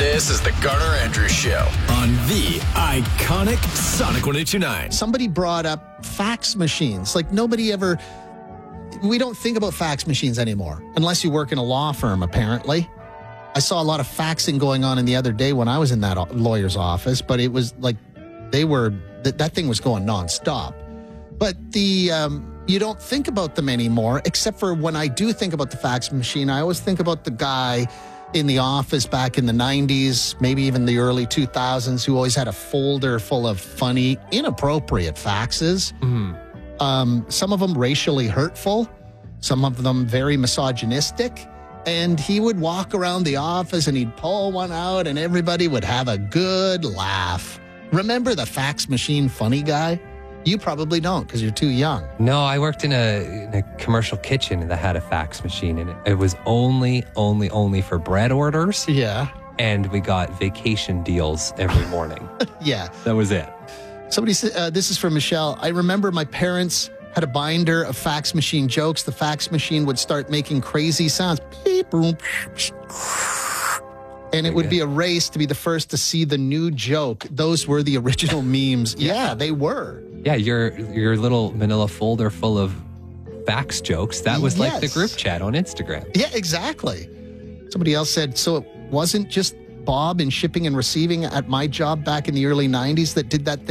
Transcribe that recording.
This is the Garner Andrews Show on the iconic Sonic 102.9. Somebody brought up fax machines. Like we don't think about fax machines anymore, unless you work in a law firm, apparently. I saw a lot of faxing going on the other day when I was in that lawyer's office, but it was like that thing was going nonstop. But you don't think about them anymore, except for when I do think about the fax machine, I always think about the guy in the office back in the 90s, maybe even the early 2000s, who always had a folder full of funny, inappropriate faxes. Mm-hmm. Some of them racially hurtful, some of them very misogynistic. And he would walk around the office and he'd pull one out and everybody would have a good laugh. Remember the fax machine funny guy? You probably don't because you're too young. No, I worked in a commercial kitchen that had a fax machine in it. It was only for bread orders. Yeah. And we got vacation deals every morning. Yeah. That was it. Somebody said, this is from Michelle. I remember my parents had a binder of fax machine jokes. The fax machine would start making crazy sounds. Beep, boom, and it would be a race to be the first to see the new joke. Those were the original memes. Yeah, they were. Yeah, your little manila folder full of fax jokes. That was like the group chat on Instagram. Yeah, exactly. Somebody else said, so it wasn't just Bob in shipping and receiving at my job back in the early 90s that did that thing